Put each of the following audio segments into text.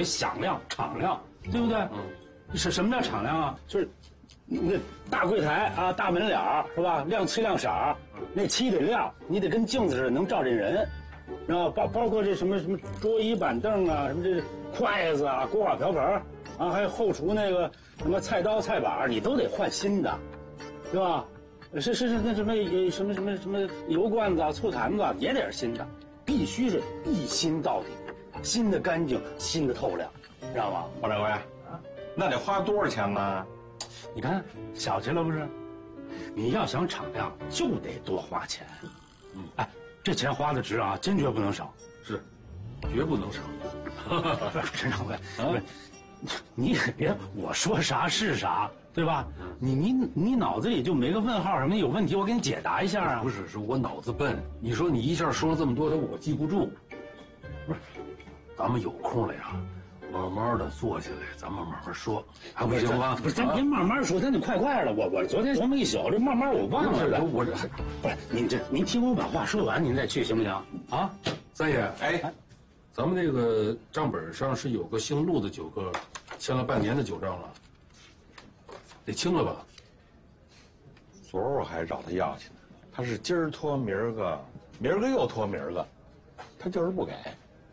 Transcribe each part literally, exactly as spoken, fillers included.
得响亮、敞亮，对不对？嗯。是什么叫敞亮啊？就是那大柜台啊，大门脸儿是吧？亮漆亮色儿，那漆得亮，你得跟镜子似的，能照见人。然后包包括这什么什么桌椅板凳啊，什么这筷子啊、锅碗瓢盆啊，还有后厨那个什么菜刀菜板，你都得换新的，对吧？是是是，那什么什么什么什么油罐子啊、醋坛子啊，也得是新的，必须是一新到底，新的干净，新的透亮，知道吗？ 王掌柜，那得花多少钱呢？ 你看小气了不是？你要想敞亮，就得多花钱。嗯，哎，这钱花的值啊，坚决不能少。 是，绝不能少。 陈掌柜，不是，你也别我说啥是啥，对吧？你你你脑子里就没个问号什么有问题，我给你解答一下啊。 不是，是我脑子笨。你说你一下说了这么多，我记不住。不是，咱们有空了呀。慢慢的坐下来，咱们慢慢说，还不行吗？ 不是，咱别慢慢说，咱得快快的。我我昨天琢磨一宿，这慢慢我忘了了。 我这不是您这您听我把话说完，您再去行不行？啊， 三爷，哎，咱们这个账本上是有个姓陆的酒客，签了半年的酒账了，得清了吧？ 昨儿我还找他要去呢，他是今儿拖明儿个，明儿个又拖明儿个，他就是不给。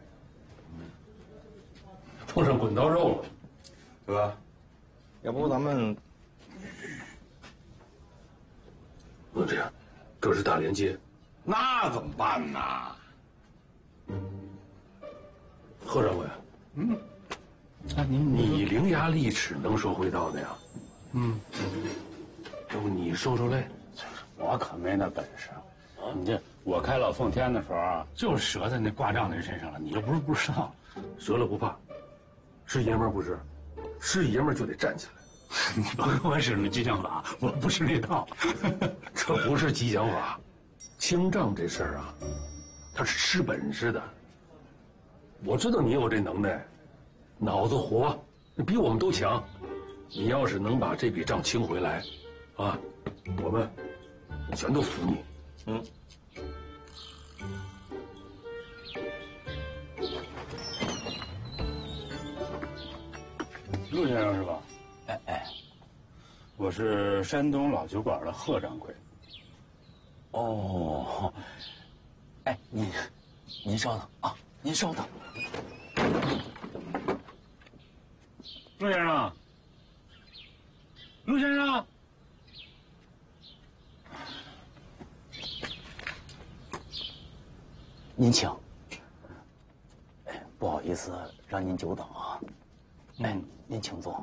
碰上滚刀肉了， 哥，要不咱们不这样，这是大连街， 那怎么办呢？ 贺掌柜，嗯， 那您你伶牙俐齿，能说会道的呀，嗯，要不你受受累？ 我可没那本事。你这我开老奉天的时候啊，就是折在那挂账的人身上了，你又不是不知道， 折了不怕。是爷们儿不是，是爷们儿就得站起来。 你甭跟我使那激将法，我不是那套。 这不是激将法，清账这事儿啊，它是吃本事的。我知道你有这能耐，脑子活，比我们都强。你要是能把这笔账清回来，啊，我们全都服你。嗯。 陆先生是吧？ 哎哎， 我是山东老酒馆的贺掌柜。 哦，哎，您您稍等啊，您稍等。 陆先生，陆先生， 您请。哎，不好意思让您久等啊。哎，您请坐。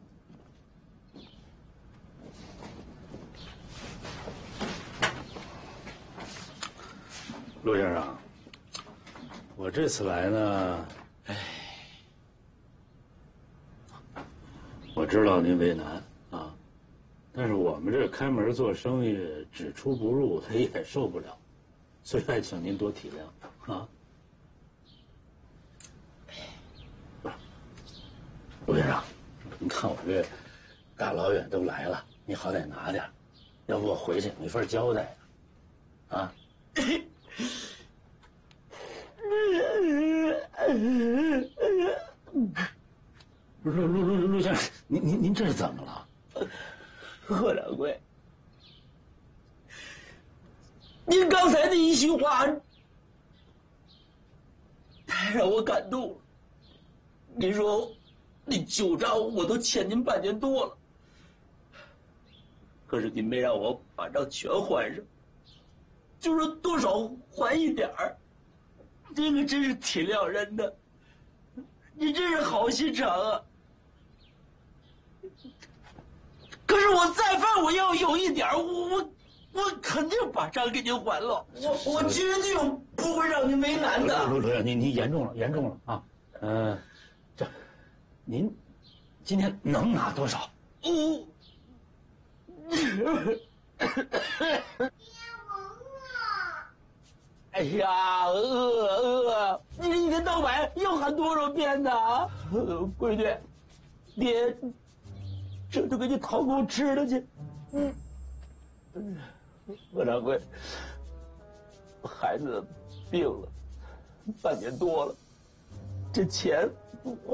陆先生，我这次来呢，哎，我知道您为难啊，但是我们这开门做生意，只出不入，他也受不了，所以还请您多体谅啊。陆先生，你看我这大老远都来了，你好歹拿点，要不我回去没法交代啊。陆陆陆陆陆先生，您您您这是怎么了？ 贺掌柜，您刚才那一席话太让我感动了。您说那酒账我都欠您半年多了，可是您没让我把账全还上，就是多少还一点儿。您可真是挺谅人的，你真是好心肠啊！可是我再犯我要有一点，我我我肯定把账给您还了，我我绝对不会让您为难的。 陆陆先生，您您严重了，严重了啊！嗯、呃，这，您今天能拿多少？ 嗯。哎呀，饿饿！你这一天到晚要喊多少遍呢？闺女，爹，这就给你讨口吃的去。嗯，贺掌柜，孩子病了，半年多了，这钱